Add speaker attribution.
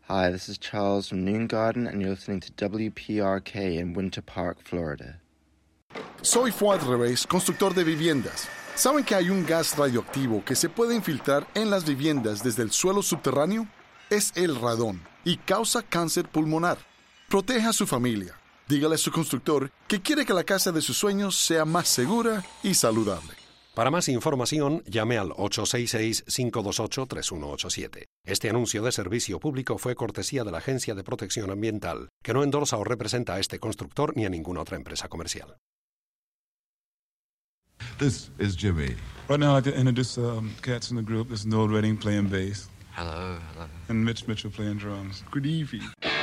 Speaker 1: Hi, this is Charles from Noon Garden, and you're listening to WPRK in Winter Park, Florida.
Speaker 2: Soy Fuad Revés, constructor de viviendas. ¿Saben que hay un gas radioactivo que se puede infiltrar en las viviendas desde el suelo subterráneo? Es el radón y causa cáncer pulmonar. Proteja a su familia. Dígale a su constructor que quiere que la casa de sus sueños sea más segura y saludable.
Speaker 3: Para más información, llame al 866-528-3187. Este anuncio de servicio público fue cortesía de la Agencia de Protección Ambiental, que no endorsa o representa a este constructor ni a ninguna otra empresa comercial.
Speaker 4: This is Jimmy.
Speaker 5: Right now, I'd like to introduce cats in the group. This is Noel Redding playing bass.
Speaker 6: Hello.
Speaker 5: And Mitch Mitchell playing drums. Good evening.